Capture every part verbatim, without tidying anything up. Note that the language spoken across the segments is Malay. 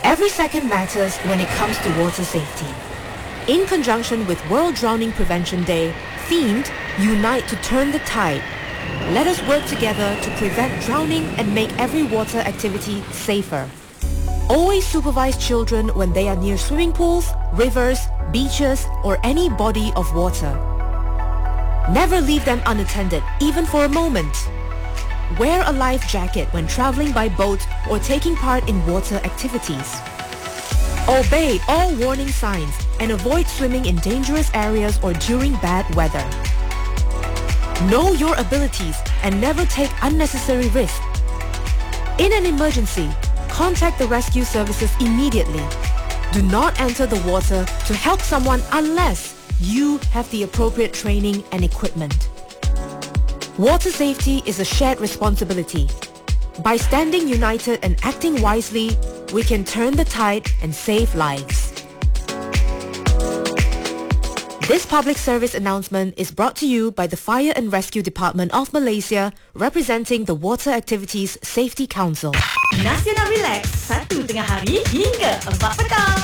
Every second matters when it comes to water safety. In conjunction with World Drowning Prevention Day, themed Unite to Turn the Tide, let us work together to prevent drowning and make every water activity safer. Always supervise children when they are near swimming pools, rivers, beaches, or any body of water. Never leave them unattended, even for a moment. Wear a life jacket when traveling by boat or taking part in water activities. Obey all warning signs and avoid swimming in dangerous areas or during bad weather. Know your abilities and never take unnecessary risks. In an emergency, contact the rescue services immediately. Do not enter the water to help someone unless you have the appropriate training and equipment. Water safety is a shared responsibility. By standing united and acting wisely, we can turn the tide and save lives. This public service announcement is brought to you by the Fire and Rescue Department of Malaysia, representing the Water Activities Safety Council. Nasional Relax, satu tengah hari hingga empat petang.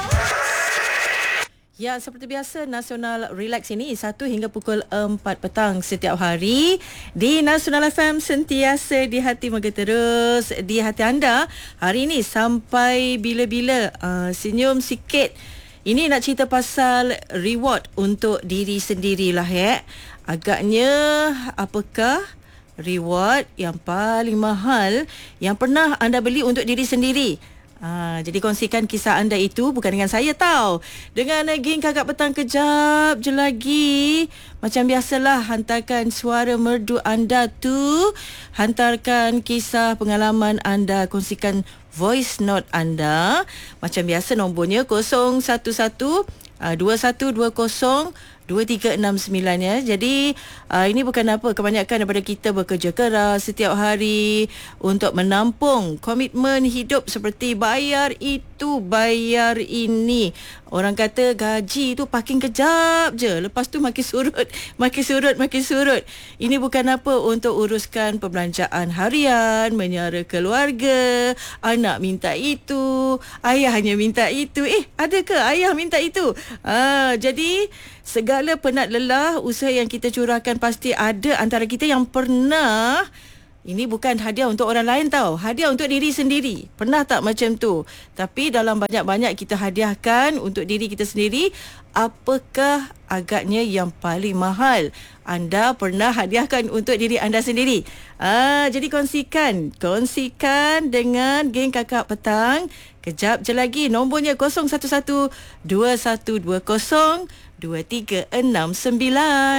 Ya, seperti biasa, Nasional Relax ini satu hingga pukul empat petang setiap hari di Nasional F M, sentiasa di hati, moga terus di hati anda. Hari ini sampai bila-bila, uh, senyum sikit. Ini nak cerita pasal reward untuk diri sendirilah ya. Agaknya apakah reward yang paling mahal yang pernah anda beli untuk diri sendiri? Ha, jadi kongsikan kisah anda itu, bukan dengan saya tahu, dengan geng Kakak Petang kejap je lagi. Macam biasalah, hantarkan suara merdu anda tu, hantarkan kisah pengalaman anda, kongsikan voice note anda. Macam biasa, nombornya kosong satu satu dua satu dua kosong dua tiga enam sembilan ya. Jadi uh, ini bukan apa, kebanyakan daripada kita bekerja keras setiap hari untuk menampung komitmen hidup seperti bayar itu, bayar ini. Orang kata gaji tu parking kejap je, lepas tu makin surut, makin surut, makin surut. Ini bukan apa, untuk uruskan perbelanjaan harian, menyara keluarga, anak minta itu, ayahnya minta itu. Eh, ada ke ayah minta itu? Ah, jadi segala penat lelah usaha yang kita curahkan, pasti ada antara kita yang pernah. Ini bukan hadiah untuk orang lain tau, hadiah untuk diri sendiri. Pernah tak macam tu? Tapi dalam banyak-banyak kita hadiahkan untuk diri kita sendiri, apakah agaknya yang paling mahal anda pernah hadiahkan untuk diri anda sendiri? Ah, jadi kongsikan, kongsikan dengan geng Kakak Petang. Kejap je lagi, nombornya kosong satu satu dua satu dua kosong dua tiga enam sembilan.